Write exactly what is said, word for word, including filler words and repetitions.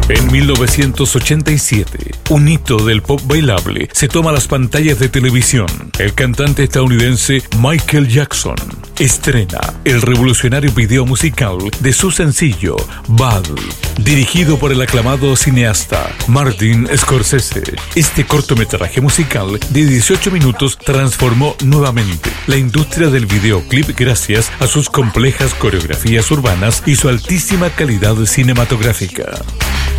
En mil novecientos ochenta y siete, un hito del pop bailable se toma las pantallas de televisión. El cantante estadounidense Michael Jackson estrena el revolucionario video musical de su sencillo Bad, dirigido por el aclamado cineasta Martin Scorsese. Este cortometraje musical de dieciocho minutos transformó nuevamente la industria del videoclip gracias a sus complejas coreografías urbanas y su altísima calidad cinematográfica.